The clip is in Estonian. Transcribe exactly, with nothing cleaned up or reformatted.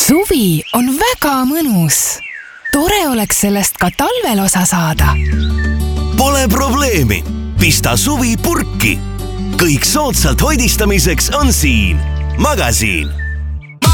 Suvi on väga mõnus. Tore oleks sellest ka talvel osa saada. Pole probleemi. Pista suvi purki. Kõik soodsalt hoidistamiseks on siin. Magasiin.